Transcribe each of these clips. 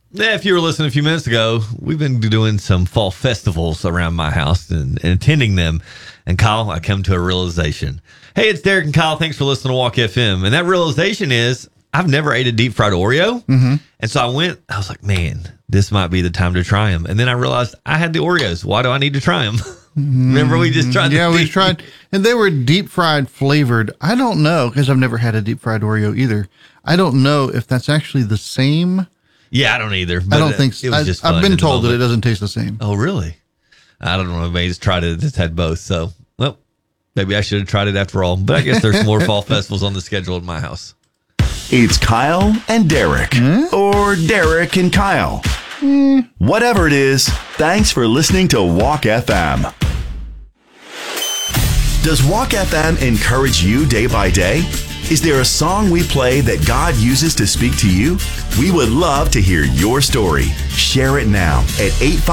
Yeah, if you were listening a few minutes ago, we've been doing some fall festivals around my house and attending them. And Kyle, I come to a realization. Hey, it's Derek and Kyle. Thanks for listening to Walk FM. And that realization is I've never ate a deep fried Oreo. Mm-hmm. And so I was like, man, this might be the time to try them. And then I realized I had the Oreos. Why do I need to try them? Remember we just tried Yeah, we tried. And they were deep fried flavored. I don't know, because I've never had a deep fried Oreo either. I don't know if that's actually the same. Yeah, I don't either. But I don't think so. It was just fun I've been told that moment. it doesn't taste the same. Oh, really? I don't know. Maybe just tried it. Just had both. So, well, maybe I should have tried it after all. But I guess there's more fall festivals on the schedule at my house. It's Kyle and Derek. Or Derek and Kyle. Whatever it is, thanks for listening to Walk FM. Does Walk FM encourage you day by day? Is there a song we play that God uses to speak to you? We would love to hear your story. Share it now at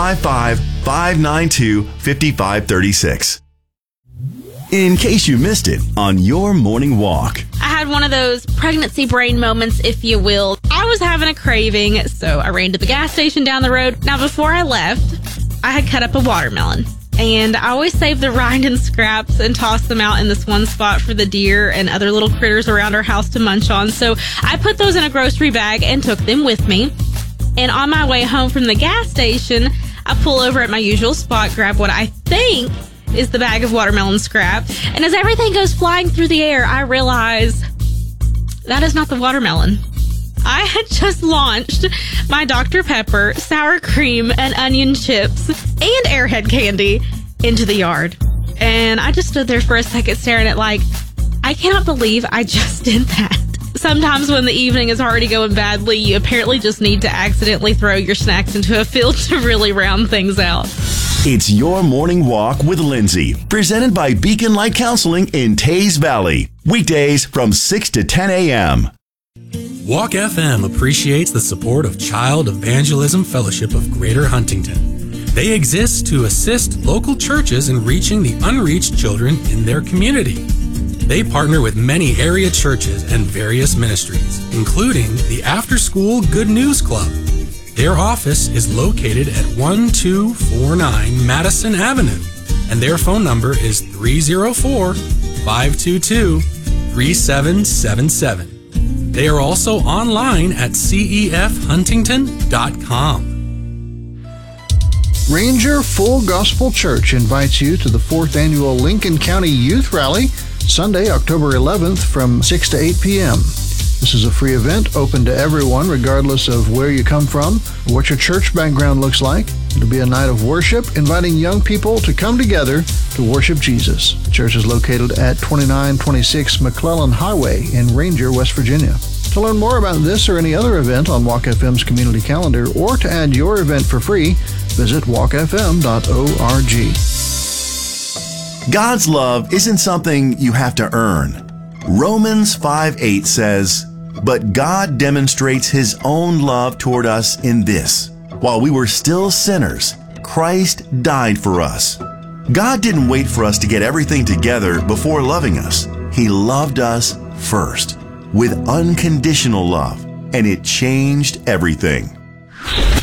855-592-5536. In case you missed it on your morning walk. I had one of those pregnancy brain moments, if you will. I was having a craving, so I ran to the gas station down the road. Now, before I left, I had cut up a watermelon. And I always save the rind and scraps and toss them out in this one spot for the deer and other little critters around our house to munch on. So I put those in a grocery bag and took them with me. And on my way home from the gas station, I pull over at my usual spot, grab what I think is the bag of watermelon scrap. And as everything goes flying through the air, I realize that is not the watermelon. I had just launched my Dr. Pepper, sour cream, and onion chips and Airhead candy into the yard. And I just stood there for a second staring at I cannot believe I just did that. Sometimes when the evening is already going badly, you apparently just need to accidentally throw your snacks into a field to really round things out. It's Your Morning Walk with Lindsay, presented by Beacon Light Counseling in Taze Valley. Weekdays from 6 to 10 a.m. Walk FM appreciates the support of Child Evangelism Fellowship of Greater Huntington. They exist to assist local churches in reaching the unreached children in their community. They partner with many area churches and various ministries, including the After School Good News Club. Their office is located at 1249 Madison Avenue, and their phone number is 304-522-3777. They are also online at cefhuntington.com. Ranger Full Gospel Church invites you to the 4th Annual Lincoln County Youth Rally, Sunday, October 11th from 6 to 8 p.m. This is a free event open to everyone, regardless of where you come from or what your church background looks like. It'll be a night of worship, inviting young people to come together to worship Jesus. The church is located at 2926 McClellan Highway in Ranger, West Virginia. To learn more about this or any other event on Walk FM's community calendar, or to add your event for free, visit walkfm.org. God's love isn't something you have to earn. Romans 5:8 says, "But God demonstrates His own love toward us in this: while we were still sinners, Christ died for us." God didn't wait for us to get everything together before loving us. He loved us first with unconditional love, and it changed everything.